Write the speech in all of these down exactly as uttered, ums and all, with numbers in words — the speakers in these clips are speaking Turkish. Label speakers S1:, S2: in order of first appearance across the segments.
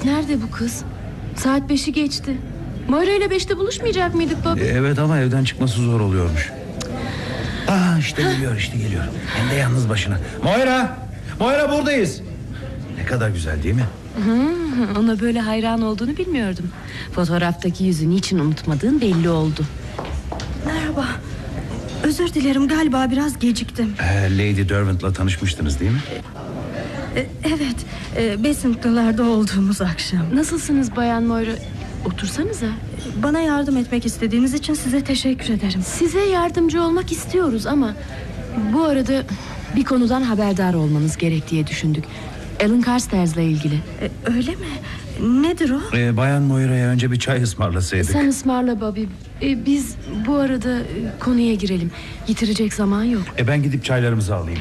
S1: nerede bu kız? Saat beşi geçti. Moira ile beşte buluşmayacak mıydık baba?
S2: Evet ama evden çıkması zor oluyormuş. Aa işte geliyor işte geliyor. Hem de yalnız başına. Moira! Moira buradayız. Ne kadar güzel değil mi?
S1: Hı, ona böyle hayran olduğunu bilmiyordum. Fotoğraftaki yüzü niçin unutmadığın belli oldu.
S3: Merhaba. Özür dilerim, galiba biraz geciktim.
S2: Ee, Lady Derwent'la tanışmıştınız değil mi?
S3: Ee, evet, e, Basington'larda olduğumuz akşam.
S1: Nasılsınız Bayan Moira? Otursanıza.
S3: Bana yardım etmek istediğiniz için size teşekkür ederim.
S1: Size yardımcı olmak istiyoruz ama bu arada bir konudan haberdar olmanız gerek diye düşündük. Alan Carstairs'la ilgili.
S3: Ee, öyle mi? Nedir o?
S2: Ee, Bayan Moira'ya önce bir çay ısmarlasaydık.
S1: Sen ısmarla Bobby. Ee, biz bu arada e, konuya girelim. Yitirecek zaman yok.
S2: E, ben gidip çaylarımızı alayım.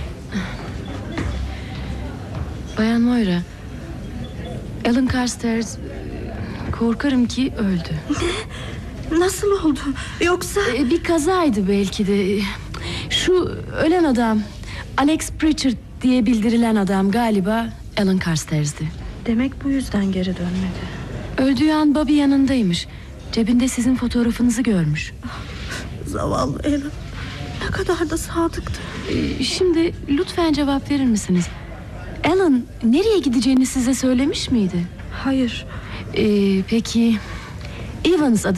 S1: Bayan Moira, Alan Carstairs, korkarım ki öldü.
S3: Ne? Nasıl oldu? Yoksa...
S1: Ee, bir kazaydı belki de. Şu ölen adam, Alex Pritchard diye bildirilen adam galiba Alan Carstairs'di.
S3: Demek bu yüzden geri dönmedi.
S1: Öldüğü an Bobby yanındaymış. Cebinde sizin fotoğrafınızı görmüş.
S3: Zavallı Alan. Ne kadar da sadıktı.
S1: Ee, şimdi lütfen cevap verir misiniz? Alan nereye gideceğini size söylemiş miydi?
S3: Hayır.
S1: Ee, peki Evans adı